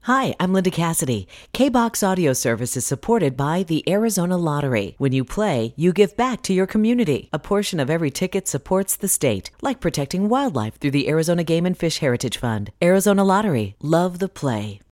Hi, I'm Linda Cassidy. K-Box Audio Service is supported by the Arizona Lottery. When you play, you give back to your community. A portion of every ticket supports the state, like protecting wildlife through the Arizona Game and Fish Heritage Fund. Arizona Lottery. Love the play.